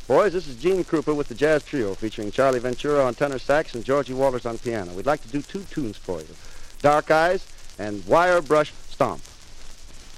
Boys, this is Gene Krupa with the Jazz Trio, featuring Charlie Ventura on tenor sax and Georgie Walters on piano. We'd like to do two tunes for you, Dark Eyes and Wire Brush Stomp.